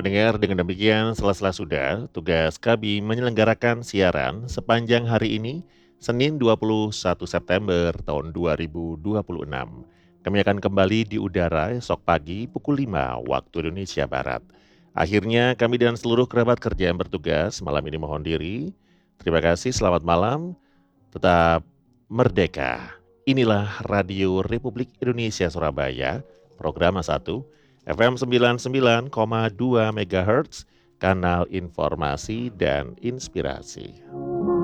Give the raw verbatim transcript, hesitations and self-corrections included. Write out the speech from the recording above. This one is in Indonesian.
Pendengar, dengan demikian sela-sela sudah tugas kami menyelenggarakan siaran sepanjang hari ini, Senin dua puluh satu September tahun dua ribu dua puluh enam. Kami akan kembali di udara esok pagi pukul lima waktu Indonesia Barat. Akhirnya kami dan seluruh kerabat kerja yang bertugas malam ini mohon diri. Terima kasih, selamat malam, tetap merdeka. Inilah Radio Republik Indonesia Surabaya, program satu, F M sembilan puluh sembilan koma dua MHz, kanal informasi dan inspirasi.